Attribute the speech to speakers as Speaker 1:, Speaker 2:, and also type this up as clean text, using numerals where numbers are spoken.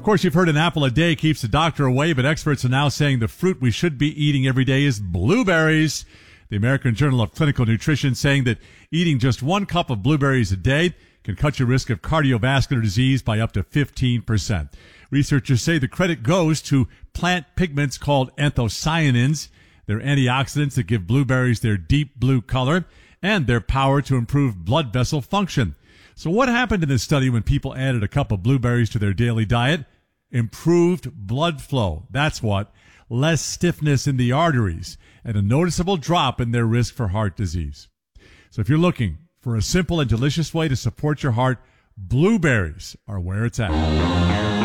Speaker 1: course, you've heard an apple a day keeps the doctor away, but experts are now saying the fruit we should be eating every day is blueberries. The American Journal of Clinical Nutrition saying that eating just 1 cup of blueberries a day can cut your risk of cardiovascular disease by up to 15%. Researchers say the credit goes to plant pigments called anthocyanins. They're antioxidants that give blueberries their deep blue color and their power to improve blood vessel function. So what happened in this study when people added a cup of blueberries to their daily diet? Improved blood flow. That's what. Less stiffness in the arteries and a noticeable drop in their risk for heart disease. So if you're looking for a simple and delicious way to support your heart, blueberries are where it's at.